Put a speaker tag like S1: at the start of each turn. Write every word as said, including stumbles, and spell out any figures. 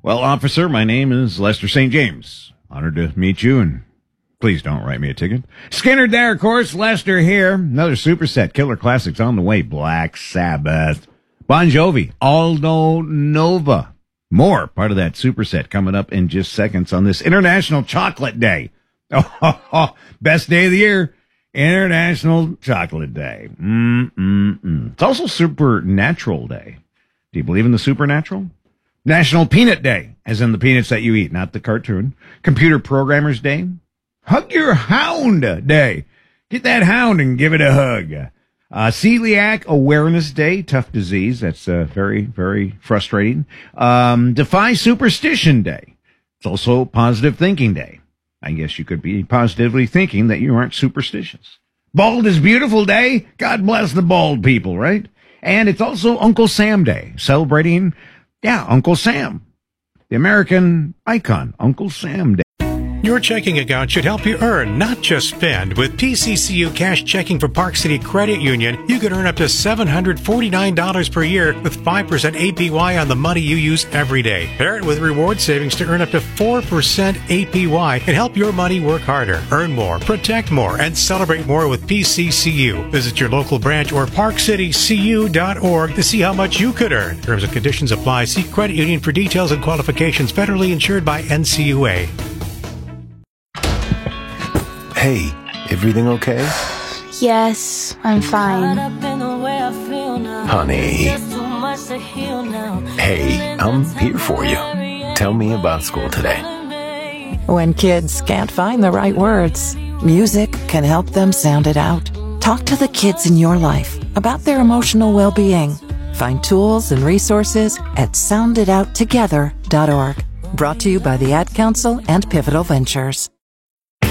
S1: Well, officer, my name is Lester Saint James. Honored to meet you, and please don't write me a ticket. Skinner there, of course. Lester here. Another superset. Killer classics on the way. Black Sabbath. Bon Jovi. Aldo Nova. More part of that superset coming up in just seconds on this International Chocolate Day. Oh, best day of the year. International Chocolate Day. Mm-mm-mm. It's also Supernatural Day. Do you believe in the supernatural? National Peanut Day, as in the peanuts that you eat, not the cartoon. Computer Programmers Day. Hug Your Hound Day. Get that hound and give it a hug. Uh, Celiac Awareness Day. Tough disease. That's uh, very, very frustrating. Um, Defy Superstition Day. It's also Positive Thinking Day. I guess you could be positively thinking that you aren't superstitious. Bald is Beautiful Day. God bless the bald people, right? And it's also Uncle Sam Day, celebrating, yeah, Uncle Sam, the American icon, Uncle Sam Day.
S2: Your checking account should help you earn, not just spend. With P C C U Cash Checking for Park City Credit Union, you could earn up to seven hundred forty-nine dollars per year with five percent A P Y on the money you use every day. Pair it with reward savings to earn up to four percent A P Y and help your money work harder. Earn more, protect more, and celebrate more with P C C U. Visit your local branch or park city c u dot org to see how much you could earn. Terms and conditions apply. See credit union for details and qualifications. Federally insured by N C U A.
S3: Hey, everything okay?
S4: Yes, I'm fine.
S3: Honey. Hey, I'm here for you. Tell me about school today.
S5: When kids can't find the right words, music can help them sound it out. Talk to the kids in your life about their emotional well-being. Find tools and resources at sound it out together dot org. Brought to you by the Ad Council and Pivotal Ventures.